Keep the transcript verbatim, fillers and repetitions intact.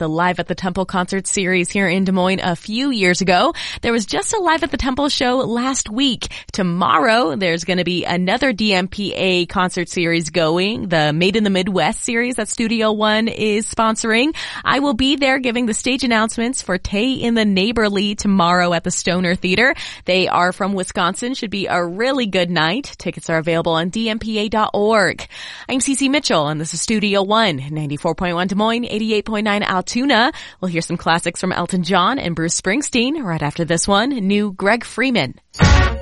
the Live at the Temple concert series here in Des Moines a few years ago. There was just a Live at the Temple show last week. Tomorrow, there's going to be another D M P A concert series going, the Made in the Midwest series that Studio One is sponsoring. I will be there giving the stage announcements for Tay in the Neighborly tomorrow at the Stoner Theater. They are from Wisconsin. Should be a really good night. Tickets are available on D M P A dot org. I'm Cece Mitchell, and this is Studio One, ninety-four point one Des Moines, eighty-eight point nine Altoona. We'll hear some classics from Elton John and Bruce Springsteen right after this one. New Greg Freeman.